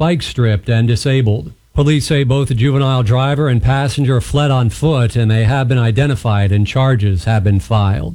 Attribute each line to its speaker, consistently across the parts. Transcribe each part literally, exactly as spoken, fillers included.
Speaker 1: spike stripped and disabled. Police say both the juvenile driver and passenger fled on foot, and they have been identified and charges have been filed.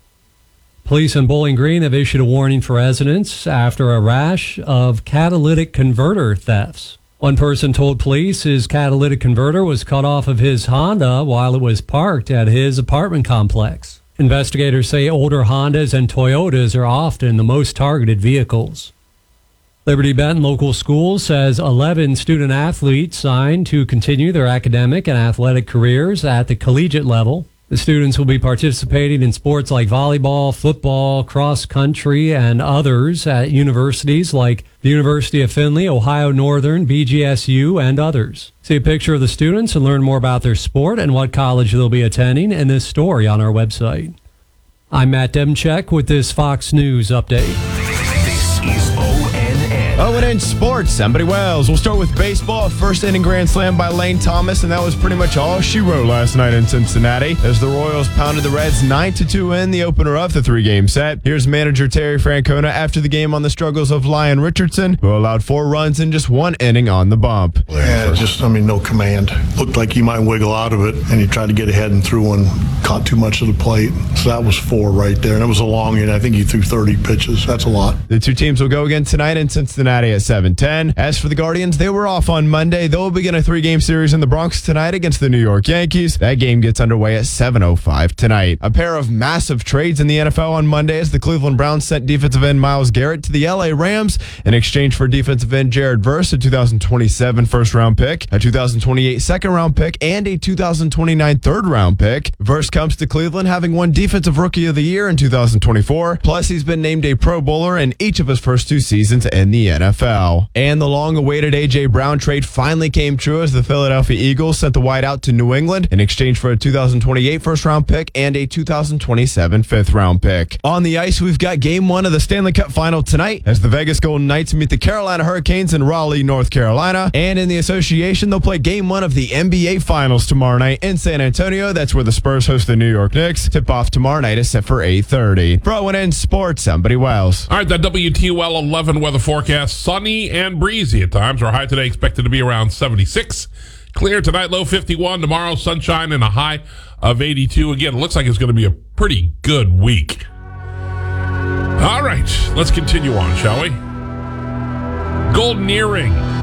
Speaker 1: Police in Bowling Green have issued a warning for residents after a rash of catalytic converter thefts. One person told police his catalytic converter was cut off of his Honda while it was parked at his apartment complex. Investigators say older Hondas and Toyotas are often the most targeted vehicles. Liberty Benton Local Schools says eleven student athletes signed to continue their academic and athletic careers at the collegiate level. The students will be participating in sports like volleyball, football, cross country, and others at universities like the University of Findlay, Ohio Northern, B G S U, and others. See a picture of the students and learn more about their sport and what college they'll be attending in this story on our website. I'm Matt Demchek with this Fox News update.
Speaker 2: This is O N N.
Speaker 3: Oh, and in sports, somebody Wells. We'll start with baseball. First inning grand slam by Lane Thomas, and that was pretty much all she wrote last night in Cincinnati as the Royals pounded the Reds nine to two in the opener of the three-game set. Here's manager Terry Francona after the game on the struggles of Lyon Richardson, who allowed four runs in just one inning on the bump.
Speaker 4: Yeah, just, I mean, no command. Looked like you might wiggle out of it, and he tried to get ahead and threw one, caught too much of the plate. So that was four right there, and it was a long inning. I think he threw thirty pitches. That's a lot.
Speaker 3: The two teams will go again tonight in Cincinnati at seven ten. As for the Guardians, they were off on Monday. They'll begin a three-game series in the Bronx tonight against the New York Yankees. That game gets underway at seven oh five tonight. A pair of massive trades in the N F L on Monday as the Cleveland Browns sent defensive end Myles Garrett to the L A Rams in exchange for defensive end Jared Verse, a two thousand twenty-seven first-round pick, a two thousand twenty-eight second-round pick, and a two thousand twenty-nine third-round pick. Verse comes to Cleveland having won Defensive Rookie of the Year in two thousand twenty-four. Plus, he's been named a Pro Bowler in each of his first two seasons in the N F L. And the long-awaited A J. Brown trade finally came true as the Philadelphia Eagles sent the wideout to New England in exchange for a two thousand twenty-eight first-round pick and a two thousand twenty-seven fifth-round pick. On the ice, we've got Game one of the Stanley Cup Final tonight as the Vegas Golden Knights meet the Carolina Hurricanes in Raleigh, North Carolina. And in the association, they'll play Game one of the N B A Finals tomorrow night in San Antonio. That's where the Spurs host the New York Knicks. Tip-off tomorrow night is set for eight thirty. For O N N Sports, somebody Wells.
Speaker 5: All right, that W T O L eleven weather forecast, sunny and breezy at times. Our high today expected to be around seventy-six. Clear tonight, low fifty-one. Tomorrow, sunshine and a high of eighty-two. Again, it looks like it's going to be a pretty good week. All right, let's continue on, shall we? Golden earring.